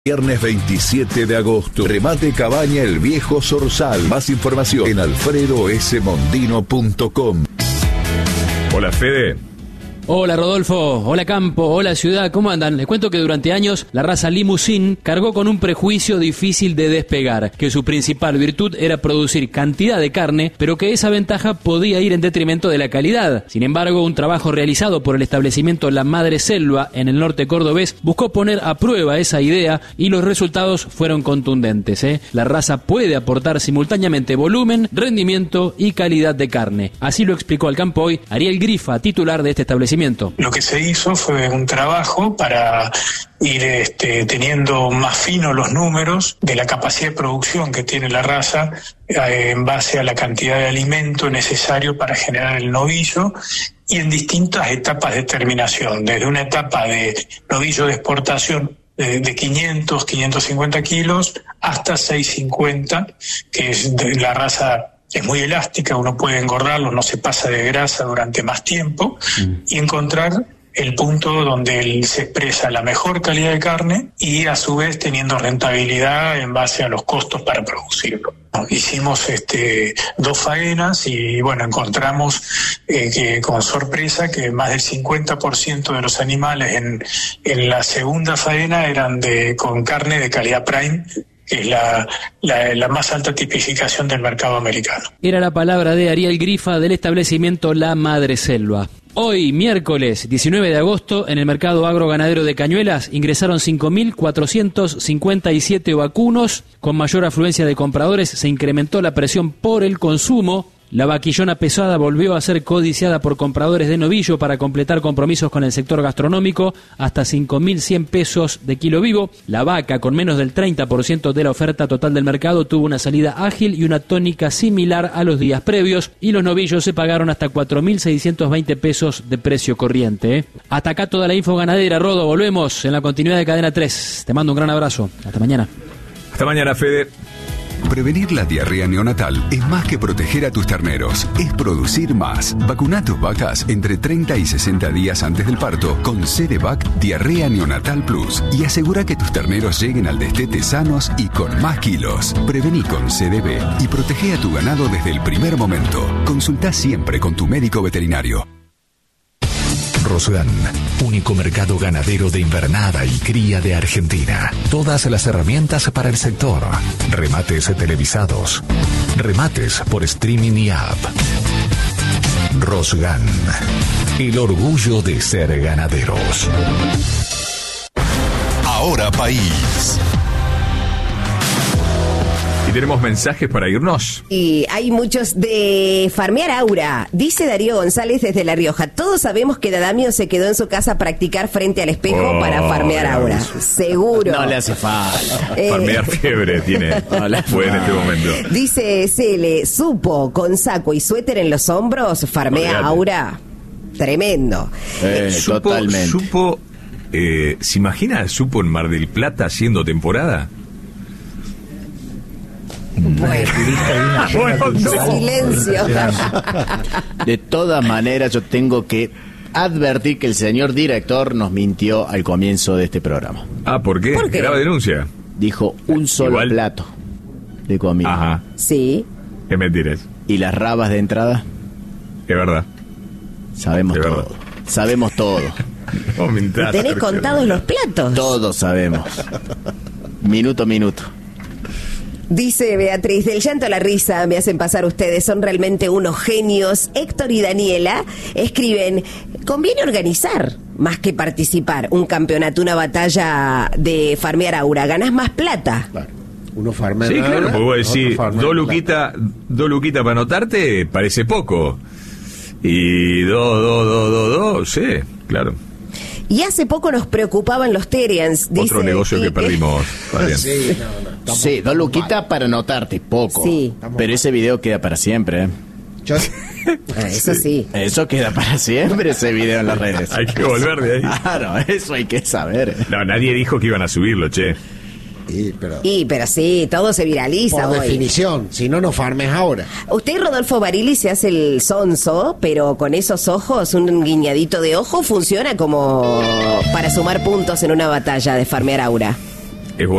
Viernes 27 de agosto, remate Cabaña El Viejo Zorzal. Más información en alfredosmondino.com. Hola, Fede. Hola Rodolfo, hola Campo, hola Ciudad, ¿cómo andan? Les cuento que durante años la raza Limousin cargó con un prejuicio difícil de despegar, que su principal virtud era producir cantidad de carne, pero que esa ventaja podía ir en detrimento de la calidad. Sin embargo, un trabajo realizado por el establecimiento La Madre Selva en el norte cordobés buscó poner a prueba esa idea y los resultados fueron contundentes. La raza puede aportar simultáneamente volumen, rendimiento y calidad de carne. Así lo explicó al Campo hoy Ariel Grifa, titular de este establecimiento. Lo que se hizo fue un trabajo para ir teniendo más finos los números de la capacidad de producción que tiene la raza en base a la cantidad de alimento necesario para generar el novillo y en distintas etapas de terminación, desde una etapa de novillo de exportación de 500, 550 kilos hasta 650, que es de la raza. Es muy elástica, uno puede engordarlo, no se pasa de grasa durante más tiempo y encontrar el punto donde se expresa la mejor calidad de carne y a su vez teniendo rentabilidad en base a los costos para producirlo. Hicimos 2 faenas y bueno, encontramos que con sorpresa que más del 50% de los animales en la segunda faena eran con carne de calidad prime, que es la más alta tipificación del mercado americano. Era la palabra de Ariel Grifa del establecimiento La Madre Selva. Hoy, miércoles 19 de agosto, en el mercado agroganadero de Cañuelas ingresaron 5.457 vacunos. Con mayor afluencia de compradores se incrementó la presión por el consumo. La vaquillona pesada volvió a ser codiciada por compradores de novillo para completar compromisos con el sector gastronómico, hasta 5.100 pesos de kilo vivo. La vaca, con menos del 30% de la oferta total del mercado, tuvo una salida ágil y una tónica similar a los días previos, y los novillos se pagaron hasta 4.620 pesos de precio corriente. Hasta acá toda la info ganadera, Rodo. Volvemos en la continuidad de Cadena 3. Te mando un gran abrazo. Hasta mañana. Hasta mañana, Fede. Prevenir la diarrea neonatal es más que proteger a tus terneros, es producir más. Vacuna tus vacas entre 30 y 60 días antes del parto con CDVac Diarrea Neonatal Plus y asegura que tus terneros lleguen al destete sanos y con más kilos. Prevení con CDB y protege a tu ganado desde el primer momento. Consulta siempre con tu médico veterinario. Rosgan, único mercado ganadero de invernada y cría de Argentina. Todas las herramientas para el sector. Remates televisados. Remates por streaming y app. Rosgan, el orgullo de ser ganaderos. Ahora País. Y tenemos mensajes para irnos. Y hay muchos de Farmear Aura. Dice Darío González desde La Rioja: todos sabemos que Dadamio se quedó en su casa a practicar frente al espejo para farmear aura. Seguro. No le hace falta. Farmear fiebre tiene. Fue en este momento. Dice Cele: supo con saco y suéter en los hombros, farmea aura. Tremendo. Totalmente. Supo, ¿se imagina Supo en Mar del Plata haciendo temporada? Bueno, silencio. De todas maneras, yo tengo que advertir que el señor director nos mintió al comienzo de este programa. ¿Por qué? Grave denuncia. Dijo un solo plato de comida. Ajá. Sí. ¿Qué mentiras? ¿Y las rabas de entrada? Es verdad. Sabemos todo. Verdad. Sabemos todo. No mintas. ¿Tenés contados los platos? Todos sabemos. Minuto a minuto. Dice Beatriz: del llanto a la risa me hacen pasar ustedes, son realmente unos genios. Héctor y Daniela escriben: conviene organizar más que participar. Un campeonato, una batalla de farmear aura, ganás más plata. Claro. Uno farmea. Sí, claro, porque vos decís, dos luquitas para anotarte parece poco. Y dos, sí, claro. Y hace poco nos preocupaban los Terians. Otro negocio que perdimos. Sí, sí, 2 luquitas para anotarte, poco. Sí. Pero ese video queda para siempre, eso sí. Eso queda para siempre, ese video en las redes. Hay que volver de ahí. Claro, eso hay que saber. No, nadie dijo que iban a subirlo, che. Pero sí, todo se viraliza por hoy. definición, si no, no farmes ahora. Usted, Rodolfo Barili, se hace el sonso, pero con esos ojos, un guiñadito de ojo, funciona como para sumar puntos en una batalla de farmear aura.